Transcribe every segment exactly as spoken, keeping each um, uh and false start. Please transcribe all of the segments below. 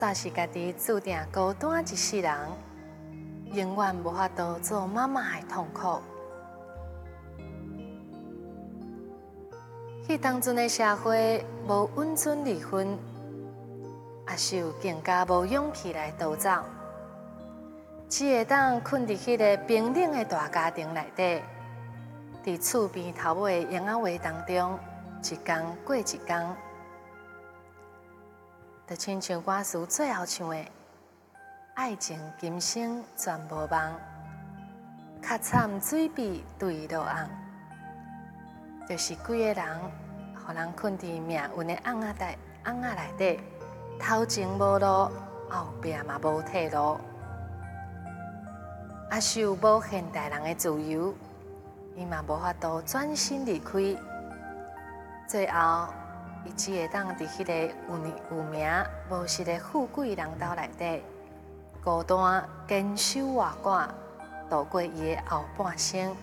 但是家己注定孤单一世人，永远无法度做妈妈的痛苦。迄当阵的社会无稳准离婚，阿秀更加无勇气来逃走，只会当困伫迄个冰冷的大家庭内底，伫厝边头尾的婴仔话当中，一天过一天。就亲像歌词最后唱的：“爱情今生全无望，较惨水比对落红。”就是几个人，互人困伫命运的暗仔底、暗仔内底，头前无路，后壁嘛无退路。阿秀无现代人的自由，伊嘛无法度转身离开。最后，伊只会当伫迄个有有名无实的富贵人家内底，孤单坚守外挂，度过伊的后半生。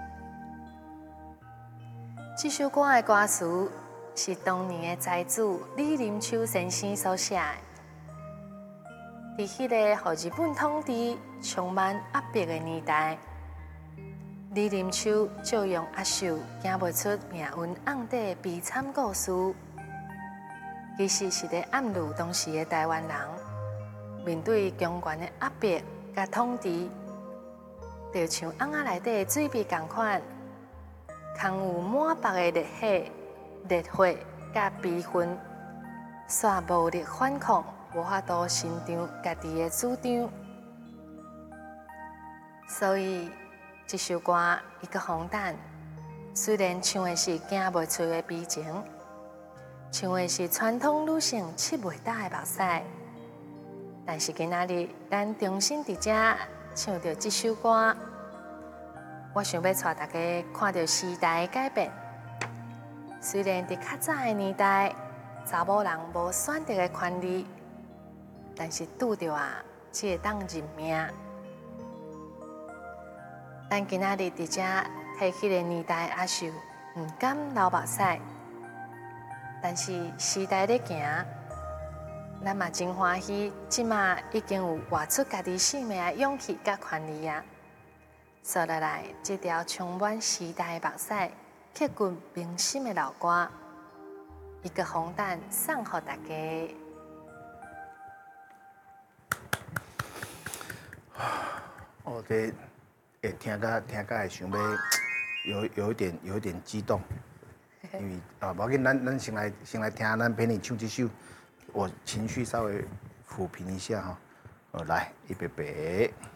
这首歌的歌词是当年的才子李林秋先生所写的。伫迄个互日本统治充满压迫的年代，李林秋就用阿秀行袂出命运暗底的悲惨故事，其实是在暗示当时的台湾人面对强权的压迫甲统治，就像暗仔内底的水笔同款，空有满腹的热血、热血甲悲愤，却无力反抗，无法度伸张家己的主张。所以这首歌伊个荒诞，虽然唱的是行袂出的悲情，唱的是传统女性拭袂干的目屎，但是今仔日咱重新伫遮唱着这首歌，我想要带大家看到时代的改变。虽然伫较早的年代，查某人无选择的权利，但是拄着啊，只会当认命。咱今仔日伫遮睇迄个年代阿秀，毋敢流目屎，但是时代咧行，咱嘛真欢喜，即马已经有活出家己生命的勇气甲权利啊！所以来，这条充满时代的目屎、刻骨铭心的老歌，一个荒诞送予大家。 哦，这会听甲听甲会想要有有一点有一点激动，因为啊，无要紧，咱咱先来先来听咱陪你唱这首，我情绪稍微抚平一下哈。哦，来，预备备。